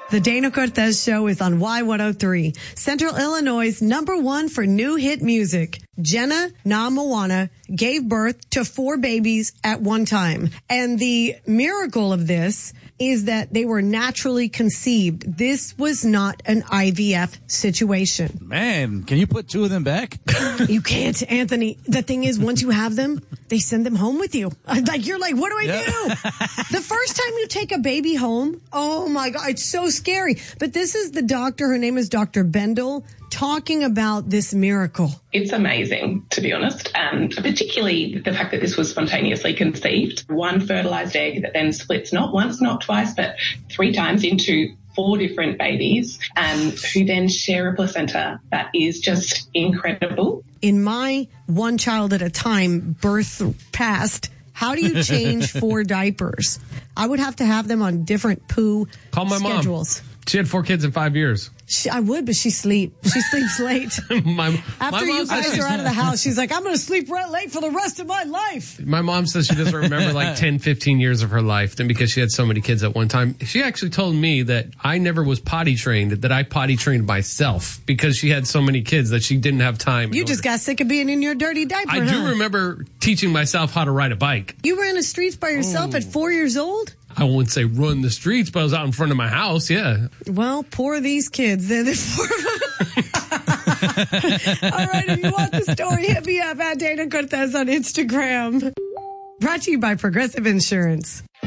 The Dana Cortez Show is on Y103, Central Illinois' #1 for new hit music. Jenna Namawana gave birth to 4 babies at one time. And the miracle of this is that they were naturally conceived. This was not an IVF situation. Man, can you put 2 of them back? You can't, Anthony. The thing is, once you have them, they send them home with you. Like, you're like, what do I do? The first time you take a baby home, oh my God, it's so scary. But this is the doctor, her name is Dr. Bendel, talking about this miracle. It's amazing, to be honest, and particularly the fact that this was spontaneously conceived. 1 fertilized egg that then splits not once, not twice, but 3 times into 4 different babies, who then share a placenta. That is just incredible. In my one child at a time birth past, how do you change 4 diapers? I would have to have them on different poo Call my schedules. Mom. She had 4 kids in 5 years. I would, but she sleeps late. After you guys are out of the house, she's like, I'm going to sleep late for the rest of my life. My mom says she doesn't remember like 10, 15 years of her life. And because she had so many kids at one time, she actually told me that I never was potty trained, that I potty trained myself because she had so many kids that she didn't have time. You just got sick of being in your dirty diaper, I do remember teaching myself how to ride a bike. You ran the streets by yourself at 4 years old? I wouldn't say run the streets, but I was out in front of my house, yeah. Well, poor these kids. They're poor. All right, if you want the story, hit me up at Dana Cortez on Instagram. Brought to you by Progressive Insurance.